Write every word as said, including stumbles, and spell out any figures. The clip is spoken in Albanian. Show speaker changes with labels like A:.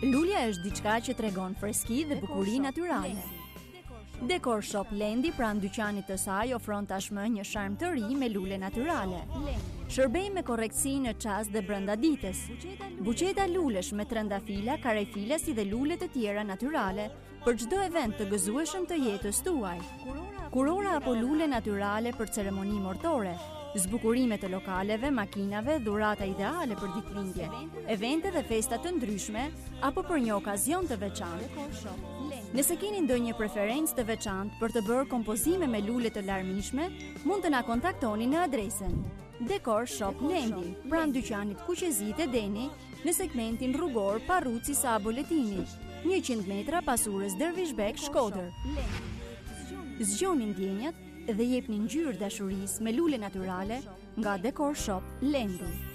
A: Lulja është diçka që tregon freski dhe bukuri natyrale. Decor Shop Lendi pranë dyqanit të saj ofron tashmë një sharm të ri me lule natyrale. Shërbej me korrektësi në çast dhe brenda ditës. Buqeta lulesh me trëndafila, karefila si dhe lule të tjera natyrale për çdo event të gëzueshëm të jetës tuaj. Kurora apo lule natyrale për ceremoni mortore, zbukurime të lokaleve, makinave, dhurata ideale për ditëlindje, evente dhe festa të ndryshme apo për një okazion të veçantë. Nëse keni ndonjë preferencë të veçantë për të bërë kompozime me lule të larmishme, mund të na kontaktoni në adresën Decor Shop Lendi, pranë dyqanit Kuqezite Deni, në segmentin rrugor Parruci Sabo Letini, njëqind metra pas urës Dervishbek, Shkodër. Zgjoni ndjenjat dhe jepni ngjyrë dashurisë me lule natyrale nga Decor Shop Lendi.